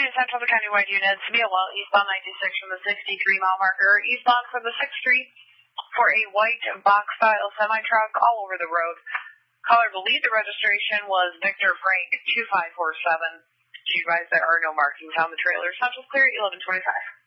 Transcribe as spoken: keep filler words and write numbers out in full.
Central to Countywide units, via well, eastbound ninety-six from the sixty-three mile marker, eastbound from the sixth Street for a white box-style semi-truck all over the road. Caller believed the registration was Victor Frank two five four seven. She advised there are no markings on the trailer. Central's clear at eleven twenty-five.